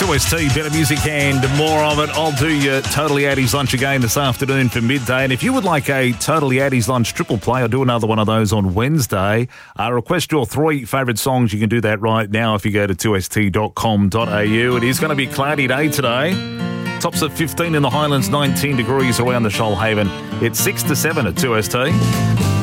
2ST, better music and more of it. I'll do your Totally Addies lunch again this afternoon for midday. And if you would like a Totally Addies lunch triple play, I'll do another one of those on Wednesday. Request your 3 favourite songs. You can do that right now if you go to 2st.com.au. It is going to be a cloudy day today. Tops at 15 in the Highlands, 19 degrees around the Shoalhaven. It's 6 to 7 at 2ST.